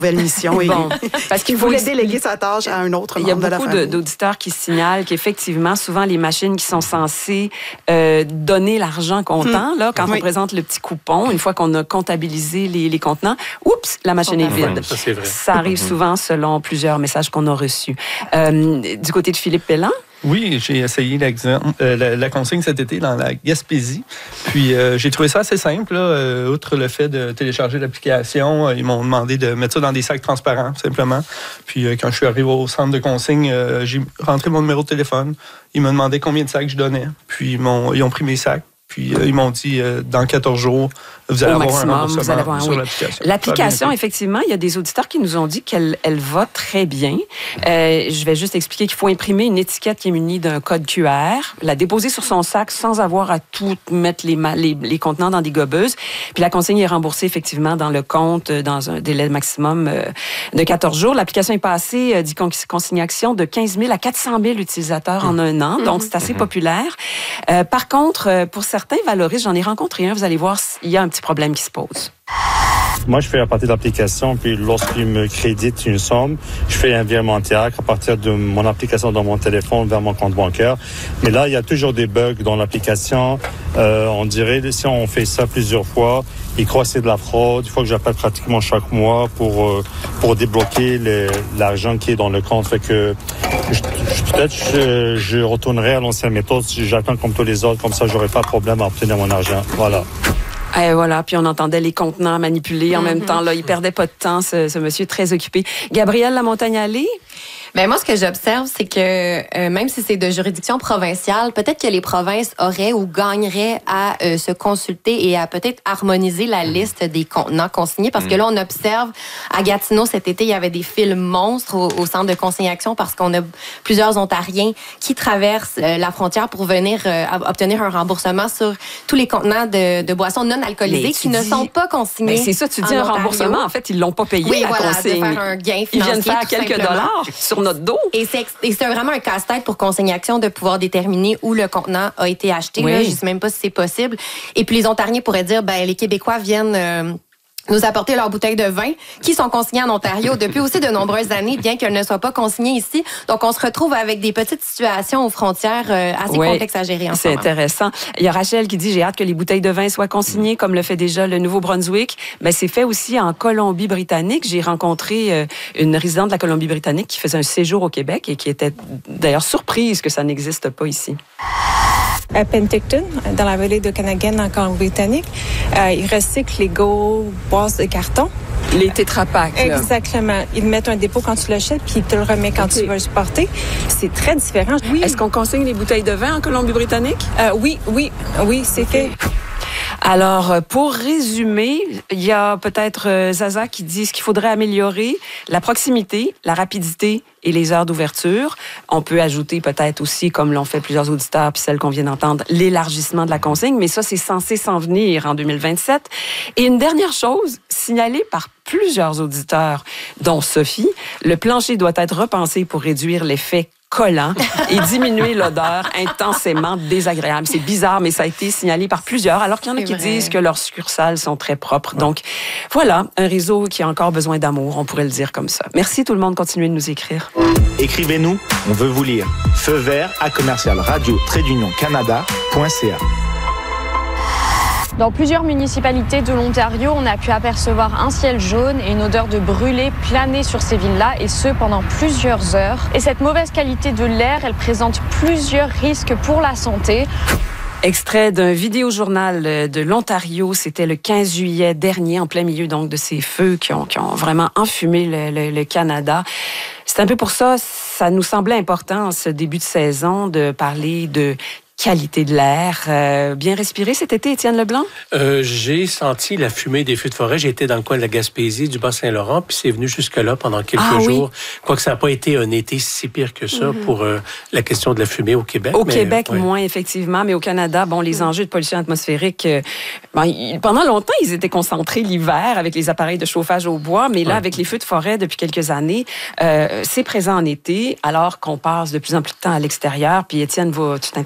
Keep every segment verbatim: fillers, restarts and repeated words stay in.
nouvelle mission. Et bon, parce qu'il voulait déléguer sa tâche à un autre membre de la famille. Il y a beaucoup d'auditeurs qui signalent qu'effectivement, souvent, les machines qui sont censées euh, donner l'argent comptant, mmh. là, quand oui. on présente le petit coupon, une fois qu'on a comptabilisé les, les contenants, oups, la machine est vide. Ouais, ça, c'est vrai. Ça arrive mmh. souvent selon plusieurs messages qu'on a reçus. Euh, du côté de Philippe Pelland? Oui, j'ai essayé euh, la, la consigne cet été dans la Gaspésie. Puis euh, j'ai trouvé ça assez simple. Là, euh, outre le fait de télécharger l'application, euh, ils m'ont demandé de mettre ça dans des sacs transparents, simplement. Puis euh, quand je suis arrivé au centre de consigne, euh, j'ai rentré mon numéro de téléphone. Ils m'ont demandé combien de sacs je donnais. Puis ils, m'ont, ils ont pris mes sacs. Puis euh, ils m'ont dit, euh, dans quatorze jours, vous allez Au avoir maximum, un remboursement vous allez avoir, sur oui. l'application. L'application, effectivement, il y a des auditeurs qui nous ont dit qu'elle elle va très bien. Euh, je vais juste expliquer qu'il faut imprimer une étiquette qui est munie d'un code Q R, la déposer sur son sac sans avoir à tout mettre les, les, les contenants dans des gobeuses. Puis la consigne est remboursée, effectivement, dans le compte dans un délai maximum euh, de quatorze jours. L'application est passée, euh, dit consignation, de quinze mille à quatre cent mille utilisateurs mmh. en un an. Donc, c'est assez mmh. populaire. Euh, par contre, euh, pour certains valoristes, j'en ai rencontré un, vous allez voir, il y a un petit problème qui se pose. Moi, je fais à partir de l'application, puis lorsqu'il me crédite une somme, je fais un virement direct à partir de mon application dans mon téléphone vers mon compte bancaire. Mais là, il y a toujours des bugs dans l'application. Euh, on dirait, si on fait ça plusieurs fois, il croit que c'est de la fraude. Il faut que j'appelle pratiquement chaque mois pour euh, pour débloquer les, l'argent qui est dans le compte. Fait que je, je, peut-être je, je retournerai à l'ancienne méthode. J'attends comme tous les autres, comme ça, j'aurai pas de problème à obtenir mon argent. Voilà. Et voilà, puis on entendait les contenants manipulés en mm-hmm. même temps. Là, il perdait pas de temps, ce, ce monsieur très occupé. Gabrielle Lamontagne-Allé? Ben moi, ce que j'observe, c'est que euh, même si c'est de juridiction provinciale, peut-être que les provinces auraient ou gagneraient à euh, se consulter et à peut-être harmoniser la liste des contenants consignés. Parce que là, on observe, à Gatineau, cet été, il y avait des files monstres au, au centre de consignation parce qu'on a plusieurs Ontariens qui traversent euh, la frontière pour venir euh, obtenir un remboursement sur tous les contenants de, de boissons non alcoolisées qui dis... ne sont pas consignés. Ben c'est ça, tu dis un Ontario. Remboursement. En fait, ils l'ont pas payé, oui, la voilà, consigne. De faire un gain financier, ils viennent faire quelques dollars sur notre dos. Et c'est, et c'est vraiment un casse-tête pour Consignation de pouvoir déterminer où le contenant a été acheté. Oui. Là, je ne sais même pas si c'est possible. Et puis les Ontariens pourraient dire, ben les Québécois viennent euh, nous apporter leurs bouteilles de vin qui sont consignées en Ontario depuis aussi de nombreuses années, bien qu'elles ne soient pas consignées ici. Donc, on se retrouve avec des petites situations aux frontières euh, assez oui, complexes à gérer en ce moment. C'est intéressant. Il y a Rachel qui dit, j'ai hâte que les bouteilles de vin soient consignées, comme le fait déjà le Nouveau-Brunswick. Ben, c'est fait aussi en Colombie-Britannique. J'ai rencontré euh, une résidente de la Colombie-Britannique qui faisait un séjour au Québec et qui était d'ailleurs surprise que ça n'existe pas ici. À Penticton, dans la vallée de Canagan, en Colombie-Britannique, euh, ils recyclent les go boîtes de carton. Les tétrapacks. Exactement. Ils mettent un dépôt quand tu l'achètes, puis ils te le remettent quand okay. tu vas le porter. C'est très différent. Oui. Est-ce qu'on consigne les bouteilles de vin en Colombie-Britannique? Euh, oui, oui, oui, c'est okay. fait. Alors, pour résumer, il y a peut-être euh, Zaza qui dit ce qu'il faudrait améliorer, la proximité, la rapidité et les heures d'ouverture. On peut ajouter peut-être aussi, comme l'ont fait plusieurs auditeurs, puis celle qu'on vient d'entendre, l'élargissement de la consigne, mais ça, c'est censé s'en venir en deux mille vingt-sept. Et une dernière chose, signalée par plusieurs auditeurs, dont Sophie, le plancher doit être repensé pour réduire l'effet collant et diminuer l'odeur intensément désagréable. C'est bizarre, mais ça a été signalé par plusieurs, alors qu'il y en a C'est qui vrai. disent que leurs succursales sont très propres. Donc, voilà, un réseau qui a encore besoin d'amour, on pourrait le dire comme ça. Merci tout le monde, continuez de nous écrire. Écrivez-nous, on veut vous lire. Feu vert à commercial radio trait d'union canada point c a. Dans plusieurs municipalités de l'Ontario, on a pu apercevoir un ciel jaune et une odeur de brûlé planer sur ces villes-là, et ce pendant plusieurs heures. Et cette mauvaise qualité de l'air, elle présente plusieurs risques pour la santé. Extrait d'un vidéojournal de l'Ontario, c'était le quinze juillet dernier, en plein milieu donc de ces feux qui ont, qui ont vraiment enfumé le, le, le Canada. C'est un peu pour ça, ça nous semblait important en ce début de saison de parler de qualité de l'air. Euh, bien respiré cet été, Étienne Leblanc? Euh, j'ai senti la fumée des feux de forêt. J'étais dans le coin de la Gaspésie, du Bas-Saint-Laurent, puis c'est venu jusque-là pendant quelques ah, jours. Oui. Quoique ça n'a pas été un été si pire que ça mm-hmm. pour euh, la question de la fumée au Québec. Au mais, Québec, ouais. moins, effectivement, mais au Canada, bon, les enjeux de pollution atmosphérique, euh, ben, ils, pendant longtemps, ils étaient concentrés l'hiver avec les appareils de chauffage au bois, mais là, ouais. avec les feux de forêt depuis quelques années, euh, c'est présent en été, alors qu'on passe de plus en plus de temps à l'extérieur. Puis Étienne, va, tu t'intéresses depuis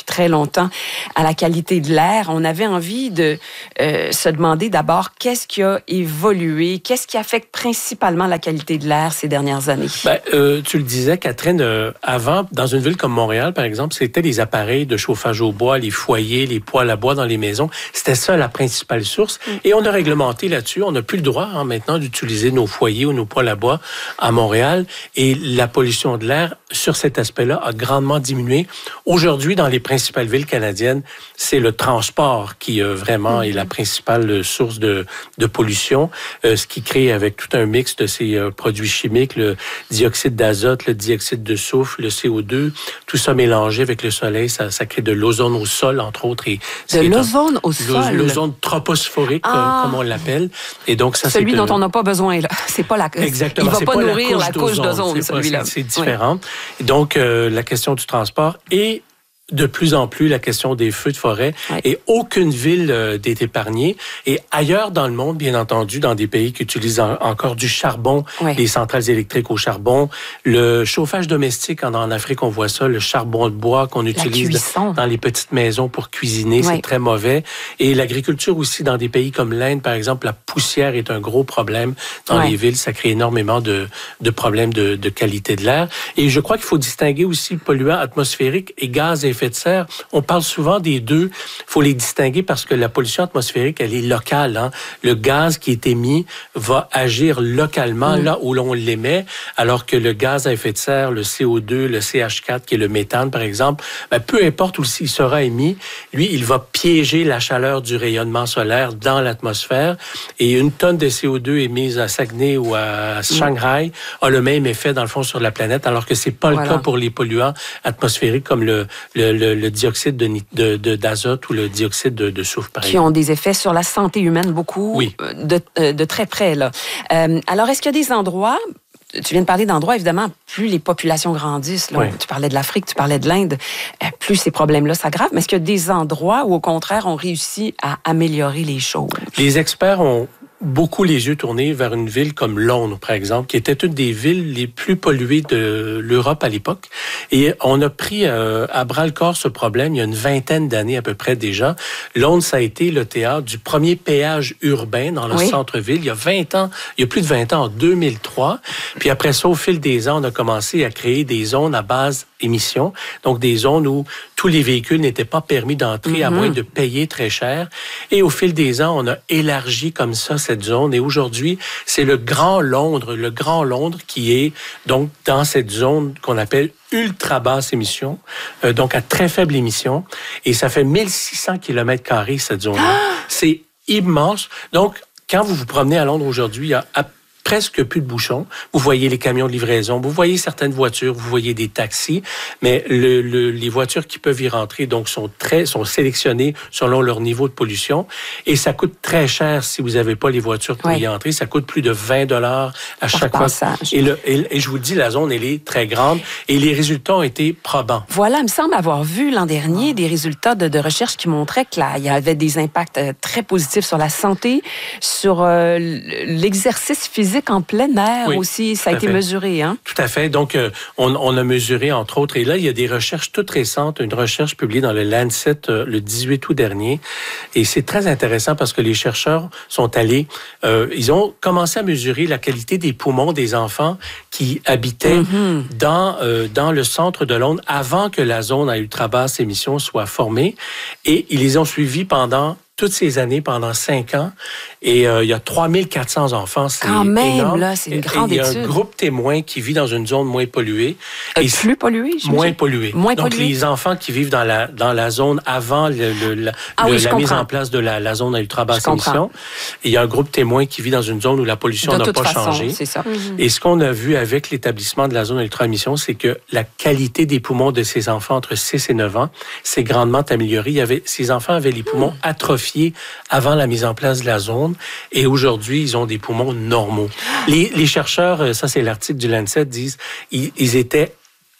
très longtemps à la qualité de l'air. On avait envie de euh, se demander d'abord qu'est-ce qui a évolué, qu'est-ce qui affecte principalement la qualité de l'air ces dernières années. Ben, euh, tu le disais, Catherine, euh, avant, dans une ville comme Montréal, par exemple, c'était les appareils de chauffage au bois, les foyers, les poêles à bois dans les maisons. C'était ça la principale source. Mm. Et on a réglementé là-dessus. On n'a plus le droit hein, maintenant d'utiliser nos foyers ou nos poêles à bois à Montréal. Et la pollution de l'air, sur cet aspect-là, a grandement diminué. Aujourd'hui, dans les principales villes canadiennes, c'est le transport qui euh, vraiment mm-hmm. est la principale source de, de pollution, euh, ce qui crée avec tout un mix de ces euh, produits chimiques, le dioxyde d'azote, le dioxyde de soufre, le C O deux, tout ça mélangé avec le soleil, ça, ça crée de l'ozone au sol, entre autres. Et de l'ozone au sol? L'ozone troposphérique, ah. comme on l'appelle. Et donc, ça, celui c'est dont on n'a pas besoin, là. C'est pas la... Exactement. Il va c'est pas, pas nourrir la couche d'ozone, d'ozone celui-là. C'est, c'est différent. Oui. Donc, euh, la question du transport et de plus en plus la question des feux de forêt oui. et aucune ville euh, n'est épargnée. Et ailleurs dans le monde, bien entendu, dans des pays qui utilisent en, encore du charbon, oui. les centrales électriques au charbon, le chauffage domestique, en, en Afrique, on voit ça, le charbon de bois qu'on utilise dans les petites maisons pour cuisiner, oui. c'est très mauvais. Et l'agriculture aussi, dans des pays comme l'Inde, par exemple, la poussière est un gros problème dans oui. les villes. Ça crée énormément de, de problèmes de, de qualité de l'air. Et je crois qu'il faut distinguer aussi polluants atmosphériques et gaz à effet de serre. On parle souvent des deux. Il faut les distinguer parce que la pollution atmosphérique, elle est locale. Hein? Le gaz qui est émis va agir localement mmh. là où l'on l'émet, alors que le gaz à effet de serre, le C O deux, le C H quatre, qui est le méthane, par exemple, ben, peu importe où il sera émis, lui, il va piéger la chaleur du rayonnement solaire dans l'atmosphère. Et une tonne de C O deux émise à Saguenay ou à Shanghai mmh. a le même effet, dans le fond, sur la planète, alors que c'est pas voilà. le cas pour les polluants atmosphériques comme le, le Le, le dioxyde de, de, de, d'azote ou le dioxyde de, de soufre, par exemple. Qui ont des effets sur la santé humaine beaucoup, oui. de, de très près. Là. Euh, alors, est-ce qu'il y a des endroits... Tu viens de parler d'endroits, évidemment, plus les populations grandissent. Là, oui. Tu parlais de l'Afrique, tu parlais de l'Inde. Plus ces problèmes-là s'aggravent. Mais est-ce qu'il y a des endroits où, au contraire, on réussit à améliorer les choses? Les experts ont beaucoup les yeux tournés vers une ville comme Londres, par exemple, qui était une des villes les plus polluées de l'Europe à l'époque. Et on a pris euh, à bras-le-corps ce problème il y a une vingtaine d'années à peu près déjà. Londres, ça a été le théâtre du premier péage urbain dans le oui. centre-ville. Il y a vingt ans, il y a plus de vingt ans, en deux mille trois. Puis après ça, au fil des ans, on a commencé à créer des zones à base émissions. Donc, des zones où tous les véhicules n'étaient pas permis d'entrer mm-hmm. à moins de payer très cher. Et au fil des ans, on a élargi comme ça cette zone. Et aujourd'hui, c'est le Grand Londres, le Grand Londres qui est donc dans cette zone qu'on appelle ultra basse émission, euh, donc à très faible émission. Et ça fait mille six cents kilomètres carrés, cette zone-là. Ah! C'est immense. Donc, quand vous vous promenez à Londres aujourd'hui, il y a à presque plus de bouchons. Vous voyez les camions de livraison, vous voyez certaines voitures, vous voyez des taxis, mais le, le, les voitures qui peuvent y rentrer donc sont très sont sélectionnées selon leur niveau de pollution et ça coûte très cher si vous n'avez pas les voitures pour oui. y entrer. Ça coûte plus de vingt dollars à Par chaque passage. fois. Et, le, et, et je vous dis, la zone, elle est très grande et les résultats ont été probants. Voilà, il me semble avoir vu l'an dernier des résultats de, de recherche qui montraient que là, il y avait des impacts très positifs sur la santé, sur euh, l'exercice physique en plein air oui, aussi, ça a été fait. mesuré. Hein? Tout à fait. Donc, euh, on, on a mesuré, entre autres, et là, il y a des recherches toutes récentes, une recherche publiée dans le Lancet euh, le dix-huit août dernier, et c'est très intéressant parce que les chercheurs sont allés, euh, ils ont commencé à mesurer la qualité des poumons des enfants qui habitaient mm-hmm. dans, euh, dans le centre de Londres avant que la zone à ultra basse émission soit formée, et ils les ont suivis pendant toutes ces années, pendant cinq ans. Et euh, il y a trois mille quatre cents enfants. C'est Quand même, énorme. là, c'est une grande étude. Il y a un groupe témoin qui vit dans une zone moins polluée. Euh, et plus polluée, je Moins polluée. Moins Donc, polluée. les enfants qui vivent dans la, dans la zone avant le, le, la, ah, le, oui, la comprends. mise en place de la, la zone à ultra basse émission. Et il y a un groupe témoin qui vit dans une zone où la pollution n'a pas façon, changé. C'est ça. Mm-hmm. Et ce qu'on a vu avec l'établissement de la zone à ultra émission, c'est que la qualité des poumons de ces enfants entre six et neuf ans s'est grandement améliorée. Il y avait, ces enfants avaient les poumons mm. atrophiés avant la mise en place de la zone. Et aujourd'hui, ils ont des poumons normaux. Les, les chercheurs, ça c'est l'article du Lancet, disent ils, ils étaient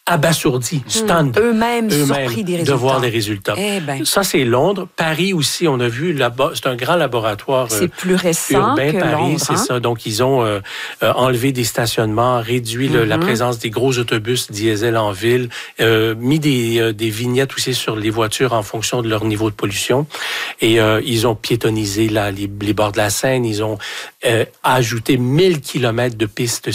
abasourdis, stunned. Mmh. Eux-mêmes, Eux-mêmes surpris des résultats. De voir les résultats. Eh ben. Ça, c'est Londres. Paris aussi, on a vu, là-bas, c'est un grand laboratoire c'est plus récent urbain, que Paris, Londres, c'est hein? ça. Donc, ils ont euh, euh, enlevé des stationnements, réduit le, mm-hmm. la présence des gros autobus diesel en ville, euh, mis des, euh, des vignettes aussi sur les voitures en fonction de leur niveau de pollution. Et euh, ils ont piétonnisé là, les, les bords de la Seine. Ils ont euh, ajouté mille kilomètres de pistes